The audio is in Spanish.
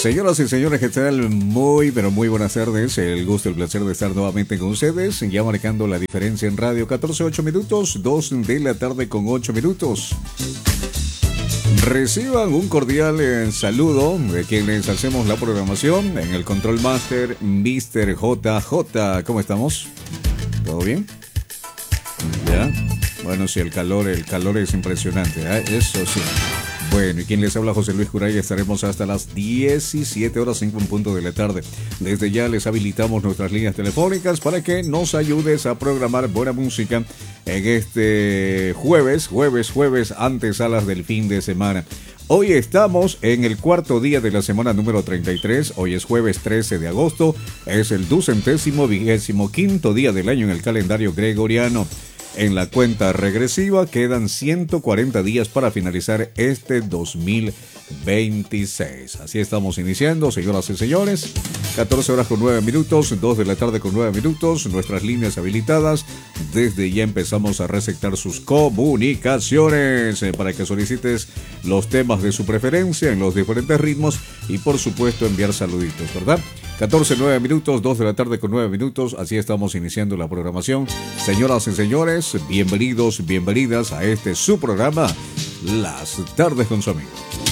Señoras y señores, ¿qué tal? Muy, pero muy buenas tardes. El gusto y el placer de estar nuevamente con ustedes. Ya marcando la diferencia en radio, 14:08 minutos, 2 de la tarde con 8 minutos. Reciban un cordial saludo de quienes hacemos la programación. En el Control Master, Mr. JJ. ¿Cómo estamos? ¿Todo bien? ¿Ya? Bueno, sí, el calor es impresionante, ¿eh? Eso sí. Bueno, y quien les habla, José Luis Curay, estaremos hasta las 17 horas 5 en punto de la tarde. Desde ya les habilitamos nuestras líneas telefónicas para que nos ayudes a programar buena música en este jueves, antesalas del fin de semana. Hoy estamos en el cuarto día de la semana número 33, hoy es jueves 13 de agosto, es el 225º día del año en el calendario gregoriano. En la cuenta regresiva quedan 140 días para finalizar este 2026. Así estamos iniciando, señoras y señores. 14 horas con 9 minutos, 2 de la tarde con 9 minutos. Nuestras líneas habilitadas. Desde ya empezamos a receptar sus comunicaciones para que solicites los temas de su preferencia en los diferentes ritmos y por supuesto enviar saluditos, ¿verdad? 14:09 minutos, 2 de la tarde con 9 minutos. Así estamos iniciando la programación. Señoras y señores, bienvenidos, bienvenidas a este su programa, Las Tardes con su amigo.